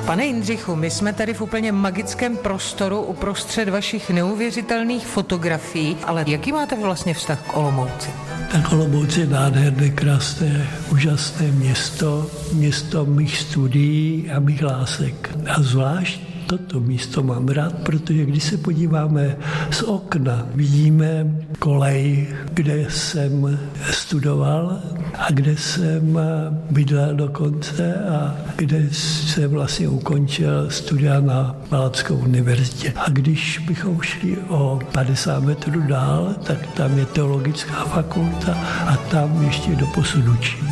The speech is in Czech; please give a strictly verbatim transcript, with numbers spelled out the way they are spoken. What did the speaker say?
Pane Jindřichu, my jsme tady v úplně magickém prostoru uprostřed vašich neuvěřitelných fotografií, ale jaký máte vlastně vztah k Olomouci? Tak Olomouc je nádherné, krásné, úžasné město, město mých studií a mých lásek. A zvlášť toto místo mám rád, protože když se podíváme z okna, vidíme kolej, kde jsem studoval a kde jsem bydlel dokonce a kde jsem vlastně ukončil studia na Palackové univerzitě. A když bychom šli o padesát metrů dál, tak tam je teologická fakulta a tam ještě doposud učím.